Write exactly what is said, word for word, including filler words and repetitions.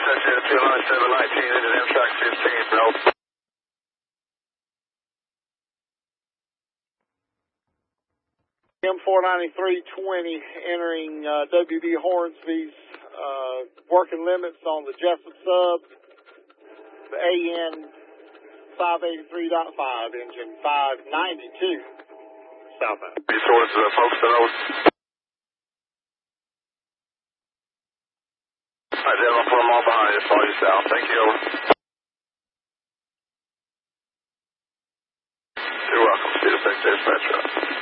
Touchdown two nine seven nineteen into Amtrak fifteen, bro. M four ninety-three twenty entering uh, W B Hornsby's uh, working limits on the Jessup sub, the A N five eighty-three point five, engine five ninety-two, southbound. Be towards uh, Folkestone. All right, General, four mile behind you, follow you south. Thank you. You're welcome. See you, Secretary Metro.